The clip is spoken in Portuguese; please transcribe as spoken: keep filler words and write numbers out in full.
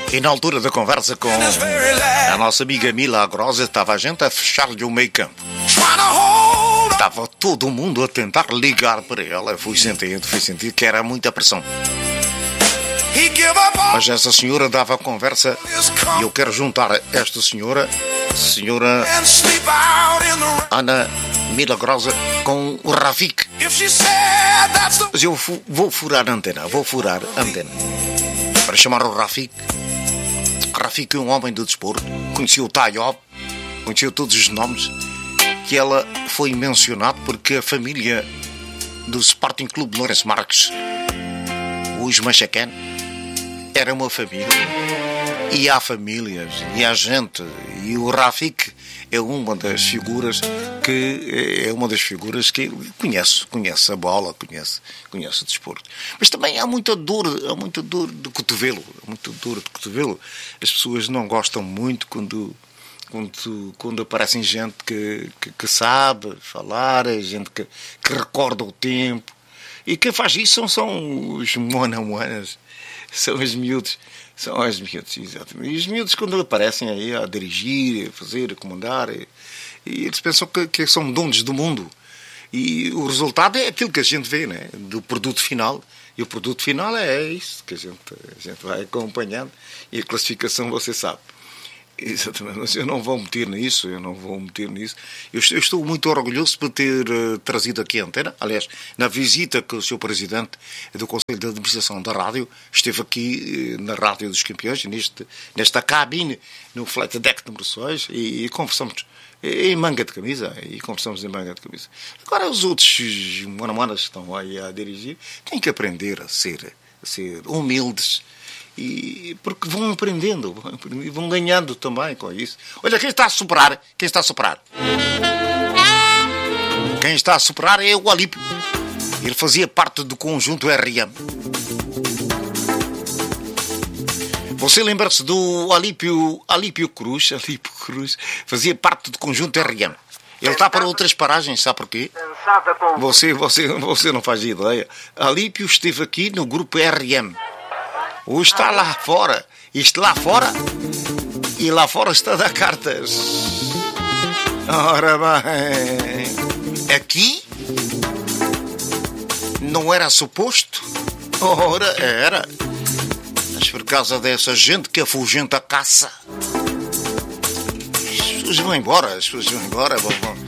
E na altura da conversa com a nossa amiga Milagrosa, estava a gente a fechar-lhe o meio campo. Estava todo mundo a tentar ligar para ela. Fui sentindo, fui sentindo que era muita pressão. Mas essa senhora dava a conversa e eu quero juntar esta senhora, senhora Ana Milagrosa, com o Rafik. Mas eu vou furar a antena, vou furar a antena para chamar o Rafik. Rafik é um homem do desporto, conhecia o Tayob, conhecia todos os nomes, que ela foi mencionada porque a família do Sporting Clube Lourenço Marques, os Machacan, era uma família. E há famílias, e há gente, e o Rafik é uma das figuras que é uma das figuras que conhece, conhece a bola, conhece, conhece o desporto. Mas também há muita dor, há muita dor de cotovelo, há muita dor de cotovelo. As pessoas não gostam muito quando quando, quando aparecem gente que, que, que sabe falar, gente que, que recorda o tempo. E quem faz isso são, são os moana-moanas, são os miúdos. São os miúdos, exatamente. E os miúdos, quando aparecem aí a dirigir, a fazer, a comandar, e, e eles pensam que, que são donos do mundo. E o resultado é aquilo que a gente vê, né? Do produto final. E o produto final é isso que a gente, a gente vai acompanhando. E a classificação você sabe. Exatamente, mas eu não vou meter nisso, eu não vou meter nisso. Eu estou, eu estou muito orgulhoso por ter uh, trazido aqui a antena. Aliás, na visita que o senhor Presidente do Conselho de Administração da Rádio esteve aqui uh, na Rádio dos Campeões, neste, nesta cabine, no Flight Deck número seis, e, e conversamos em manga de camisa, e conversamos em manga de camisa. Agora, os outros monamonas que estão aí a dirigir têm que aprender a ser, a ser humildes. E porque vão aprendendo, vão aprendendo e vão ganhando também com isso. Olha, quem está a superar, quem está a superar? Quem está a superar é o Alípio. Ele fazia parte do conjunto R M. Você lembra-se do Alípio, Alípio Cruz? Alípio Cruz fazia parte do conjunto R M. Ele está para outras paragens, sabe porquê? Você, você, você não faz ideia. Alípio esteve aqui no grupo R M. Hoje está lá fora. Isto lá fora. E lá fora está a dar cartas. Ora bem. Aqui não era suposto. Ora, era. Mas por causa dessa gente que afugenta a caça, as pessoas vão embora. As pessoas vão embora. Vão, vão.